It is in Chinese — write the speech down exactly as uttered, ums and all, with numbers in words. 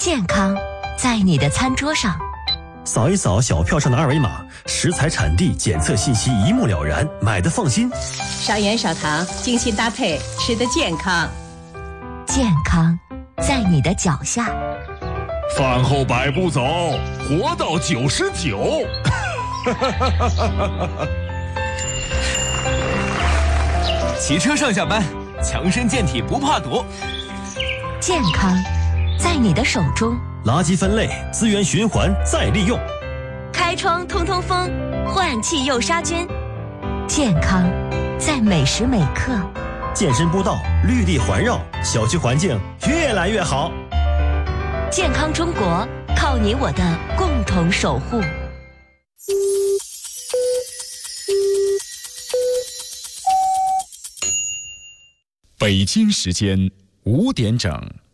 健康在你的餐桌上。 扫一扫小票上的二维码，食材产地检测信息一目了然，买的放心。 少盐少糖，精心搭配，吃得健康。 健康在你的脚下。 饭后百步走，活到九十九。 骑车上下班，强身健体不怕堵。 健康在你的手中。 垃圾分类，资源循环再利用。 开窗通通风，换气又杀菌。健康在每时每刻。 健身步道，绿地环绕，小区环境越来越好。 健康中国，靠你我的共同守护。 北京时间五点整。